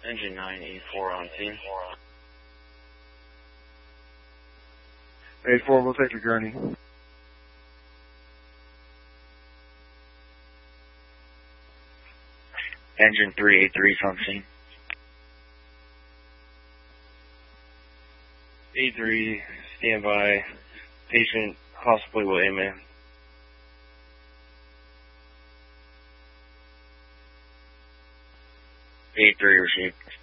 Engine 984 on scene. 84, we'll take your gurney. Engine 383 on scene. 83, stand by. Patient, possibly will amen. 83 received.